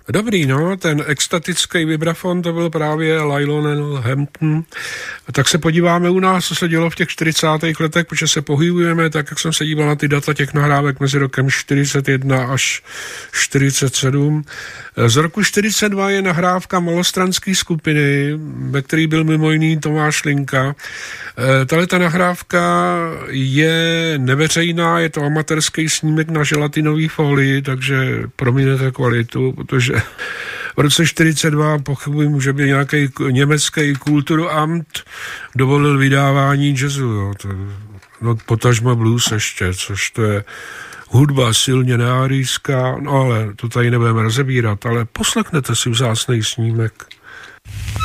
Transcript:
Dobrý, no, ten extatický vibrafon, to byl právě Lionel Hampton. Tak se podíváme u nás, co se dělo v těch 40. letech, protože se pohybujeme, tak jak jsem se díval na ty data těch nahrávek mezi rokem 41 až 47. Z roku 42 je nahrávka malostranské skupiny, ve který byl mimo jiný Tomáš Linka. Tahle ta nahrávka je neveřejná, je to amatérský snímek na želatinové folii, takže prominete kvalitu, protože v roce 42 pochybuji, že by nějaký německý Kulturamt dovolil vydávání jazzu. Jo. No, potažma blues ještě, což to je hudba silně neárijská, no ale to tady nebudeme rozebírat, ale poslechněte si vzácnej snímek.